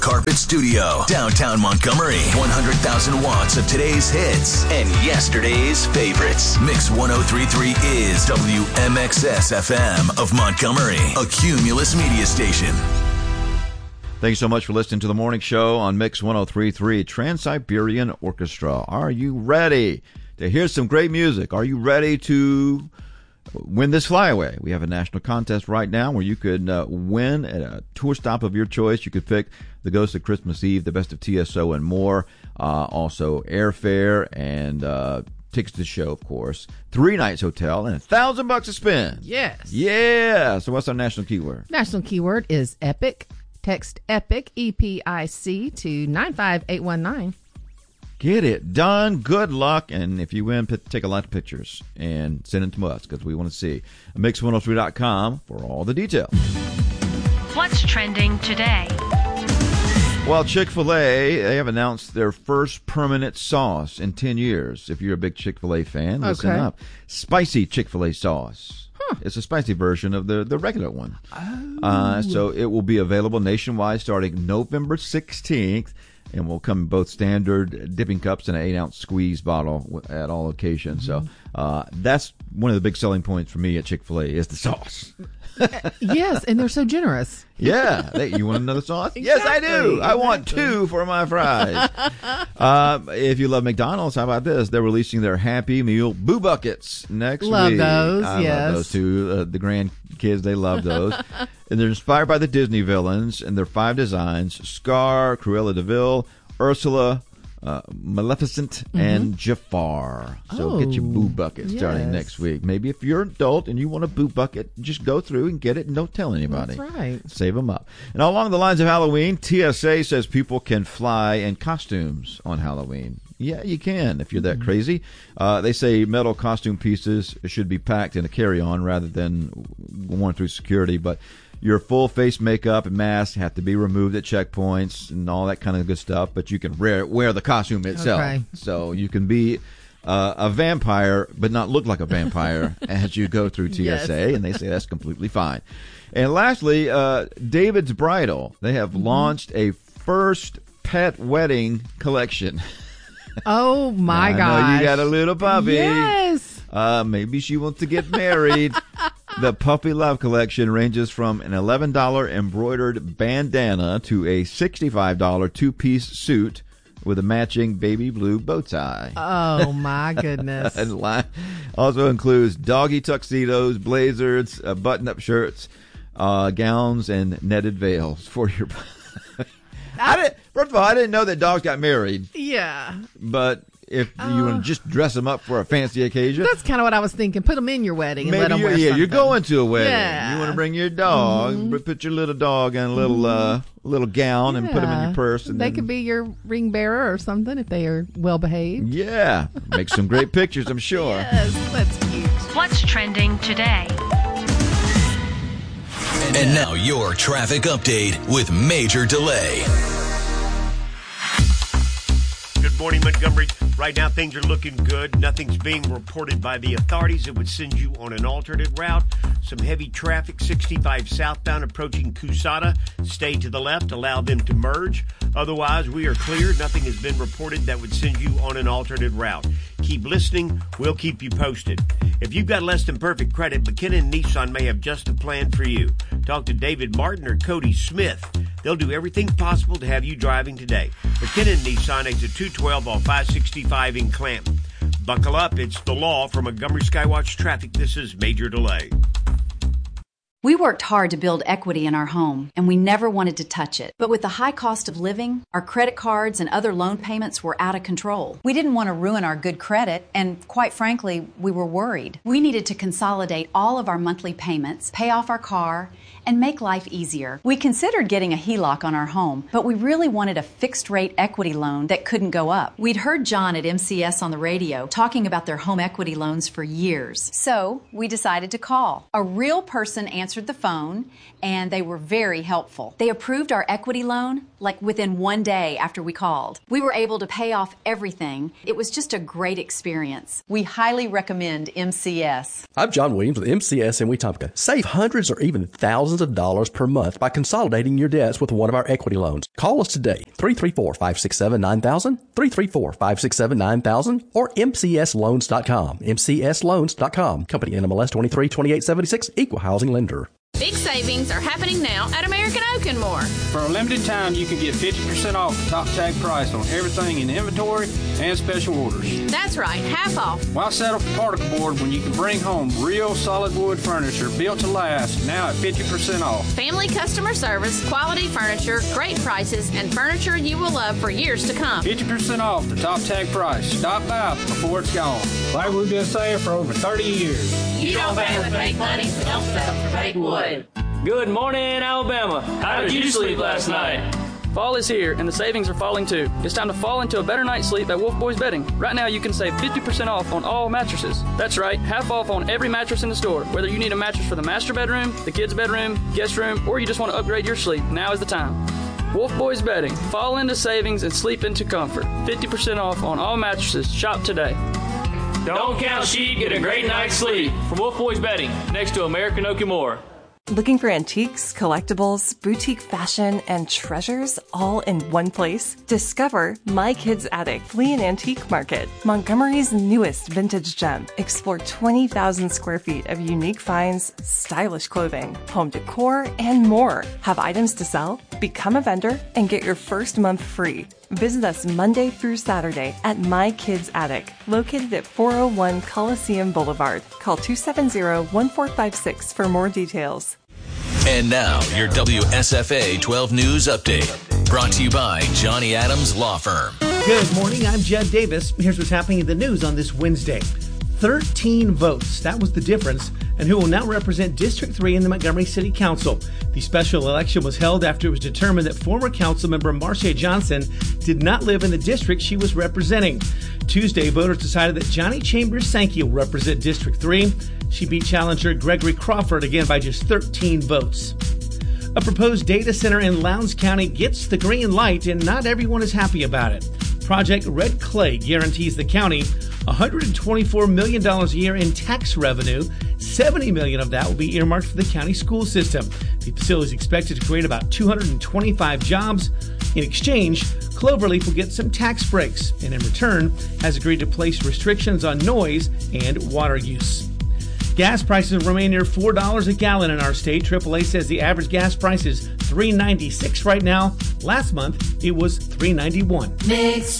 Carpet Studio, downtown Montgomery. 100,000 watts of today's hits and yesterday's favorites. Mix 103.3 is WMXS FM of Montgomery, a Cumulus media station. Thanks so much for listening to the morning show on Mix 103.3 Trans-Siberian Orchestra. Are you ready to hear some great music? Are you ready to win this flyaway? We have a national contest right now where you could win at a tour stop of your choice. You could pick The Ghost of Christmas Eve, The Best of TSO, and more. Also airfare and tickets to the show, of course. 3 nights hotel and $1,000 to spend. Yes. Yeah. So what's our national keyword? National keyword is EPIC. Text EPIC, EPIC, to 95819. Get it done. Good luck. And if you win, take a lot of pictures and send them to us because we want to see. Mix103.com for all the details. What's trending today? Well, Chick-fil-A, they have announced their first permanent sauce in 10 years. If you're a big Chick-fil-A fan, listen up. Spicy Chick-fil-A sauce. It's a spicy version of the regular one. So it will be available nationwide starting November 16th. And will come in both standard dipping cups and an 8-ounce squeeze bottle at all locations. So that's one of the big selling points for me at Chick-fil-A is the sauce. Yes, and they're so generous. Yeah. You want another sauce? Exactly. Yes, I do. I want 2 for my fries. If you love McDonald's, how about this? They're releasing their Happy Meal Boo Buckets next week. Love those, I yes. love those too. The grandkids, they love those. And they're inspired by the Disney villains, and they're 5 designs: Scar, Cruella de Vil, Ursula, Maleficent, and Jafar. So get your Boo Bucket starting next week. Maybe if you're an adult and you want a Boo Bucket, just go through and get it and don't tell anybody. That's right. Save them up. And along the lines of Halloween, TSA says people can fly in costumes on Halloween. Yeah, you can if you're that crazy. They say metal costume pieces should be packed in a carry-on rather than going through security, but your full face makeup and mask have to be removed at checkpoints and all that kind of good stuff, but you can wear the costume itself. Okay. So you can be a vampire but not look like a vampire as you go through TSA, and they say that's completely fine. And lastly, David's Bridal. They have launched a first pet wedding collection. Oh, my gosh. I know you got a little puppy. Yes. Maybe she wants to get married. The Puppy Love Collection ranges from an $11 embroidered bandana to a $65 2-piece suit with a matching baby blue bow tie. Oh, my goodness. And also includes doggy tuxedos, blazers, button-up shirts, gowns, and netted veils for your... First of all, I didn't know that dogs got married. Yeah. But if you want to just dress them up for a fancy occasion. That's kind of what I was thinking. Put them in your wedding and let them wear something. You're going to a wedding. Yeah. You want to bring your dog. Put your little dog in a little gown and put him in your purse. And they could be your ring bearer or something if they are well behaved. Yeah. Make some great pictures, I'm sure. Yes, that's cute. What's trending today? And now your traffic update with Major Delay. Good morning, Montgomery. Right now, things are looking good. Nothing's being reported by the authorities that would send you on an alternate route. Some heavy traffic, 65 southbound approaching Coushatta. Stay to the left, allow them to merge. Otherwise, we are clear. Nothing has been reported that would send you on an alternate route. Keep listening. We'll keep you posted. If you've got less than perfect credit, McKinnon Nissan may have just a plan for you. Talk to David Martin or Cody Smith. They'll do everything possible to have you driving today. McKinnon Nissan, exit 212 off 565 in Clanton. Buckle up. It's the law. For Montgomery Skywatch Traffic, this is Major Delay. We worked hard to build equity in our home, and we never wanted to touch it. But with the high cost of living, our credit cards and other loan payments were out of control. We didn't want to ruin our good credit, and quite frankly, we were worried. We needed to consolidate all of our monthly payments, pay off our car, and make life easier. We considered getting a HELOC on our home, but we really wanted a fixed-rate equity loan that couldn't go up. We'd heard John at MCS on the radio talking about their home equity loans for years. So we decided to call. A real person answered the phone, and they were very helpful. They approved our equity loan like within 1 day after we called. We were able to pay off everything. It was just a great experience. We highly recommend MCS. I'm John Williams with MCS in Wetumpka. Save hundreds or even thousands thousands of dollars per month by consolidating your debts with one of our equity loans. Call us today, 334-567-9000, 334-567-9000, or mcsloans.com, mcsloans.com. Company NMLS 232876, Equal Housing Lender. Big savings are happening now at American Oak & More. For a limited time, you can get 50% off the top tag price on everything in inventory and special orders. That's right, half off. Why settle for particle board when you can bring home real solid wood furniture built to last, now at 50% off? Family customer service, quality furniture, great prices, and furniture you will love for years to come. 50% off the top tag price. Stop by before it's gone. Like we've been saying for over 30 years. You don't pay with fake money, so don't settle for fake wood. Good morning, Alabama. How did you sleep last night? Fall is here, and the savings are falling too. It's time to fall into a better night's sleep at Wolf Boys Bedding. Right now, you can save 50% off on all mattresses. That's right, half off on every mattress in the store. Whether you need a mattress for the master bedroom, the kids' bedroom, guest room, or you just want to upgrade your sleep, now is the time. Wolf Boys Bedding. Fall into savings and sleep into comfort. 50% off on all mattresses. Shop today. Don't count sheep, get a great night's sleep. From Wolf Boys Bedding, next to American Oak & More. Looking for antiques, collectibles, boutique fashion, and treasures all in one place? Discover My Kids Attic Flea and Antique Market, Montgomery's newest vintage gem. Explore 20,000 square feet of unique finds, stylish clothing, home decor, and more. Have items to sell? Become a vendor and get your first month free. Visit us Monday through Saturday at My Kids Attic, located at 401 Coliseum Boulevard. Call 270-1456 for more details. And now, your WSFA 12 News Update. Brought to you by Johnny Adams Law Firm. Good morning, I'm Jed Davis. Here's what's happening in the news on this Wednesday. 13 votes, that was the difference, and who will now represent District 3 in the Montgomery City Council. The special election was held after it was determined that former council member Marcia Johnson did not live in the district she was representing. Tuesday, voters decided that Johnny Chambers Sankey will represent District 3. She beat challenger Gregory Crawford again by just 13 votes. A proposed data center in Lowndes County gets the green light, and not everyone is happy about it. Project Red Clay guarantees the county $124 million a year in tax revenue. $70 million of that will be earmarked for the county school system. The facility is expected to create about 225 jobs. In exchange, Cloverleaf will get some tax breaks, and in return has agreed to place restrictions on noise and water use. Gas prices remain near $4 a gallon in our state. AAA says the average gas price is $3.96 right now. Last month, it was $3.91. Mix